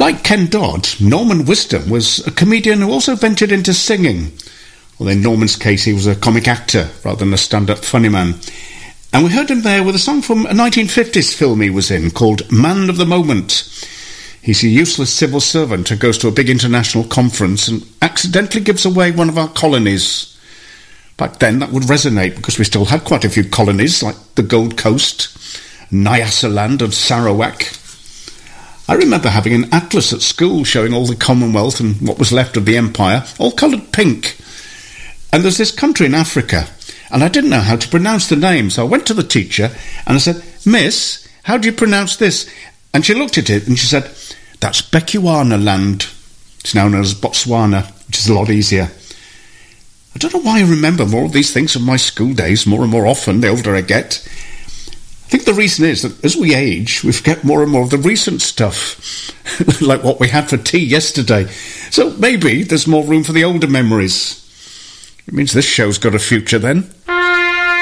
Like Ken Dodd, Norman Wisdom was a comedian who also ventured into singing. Well, in Norman's case, he was a comic actor rather than a stand-up funny man. And we heard him there with a song from a 1950s film he was in called Man of the Moment. He's a useless civil servant who goes to a big international conference and accidentally gives away one of our colonies. Back then, that would resonate because we still had quite a few colonies, like the Gold Coast, Nyasaland and Sarawak. I remember having an atlas at school showing all the Commonwealth and what was left of the Empire, all coloured pink. And there's this country in Africa, and I didn't know how to pronounce the name, so I went to the teacher and I said, "Miss, how do you pronounce this?" And she looked at it and she said, "That's Bechuana land. It's now known as Botswana, which is a lot easier." I don't know why I remember more of these things from my school days more and more often the older I get. I think the reason is that as we age, we forget more and more of the recent stuff, like what we had for tea yesterday. So maybe there's more room for the older memories. It means this show's got a future then.